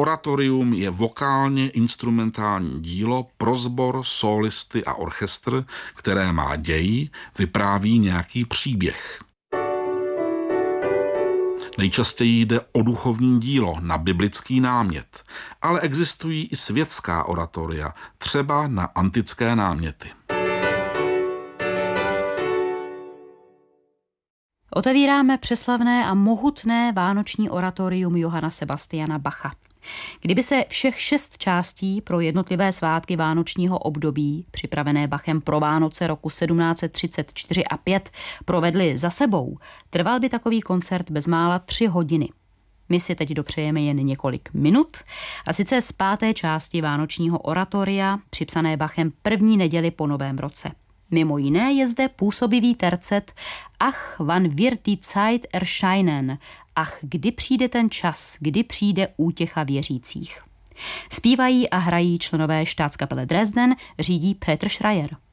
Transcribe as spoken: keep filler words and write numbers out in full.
Oratorium je vokálně instrumentální dílo pro sbor, sólisty a orchestr, které má děj, vypráví nějaký příběh. Nejčastěji jde o duchovní dílo na biblický námět, ale existují i světská oratoria, třeba na antické náměty. Otevíráme přeslavné a mohutné vánoční oratorium Johanna Sebastiana Bacha. Kdyby se všech šest částí pro jednotlivé svátky vánočního období, připravené Bachem pro Vánoce roku sedmnáct set třicet čtyři a pět, provedly za sebou, trval by takový koncert bezmála tři hodiny. My si teď dopřejeme jen několik minut, a sice z páté části vánočního oratoria, připsané Bachem první neděli po novém roce. Mimo jiné je zde působivý tercet Ach, wann wird die Zeit erscheinen, ach, kdy přijde ten čas, kdy přijde útěcha věřících. Zpívají a hrají členové Staatskapelle Dresden, řídí Peter Schreier.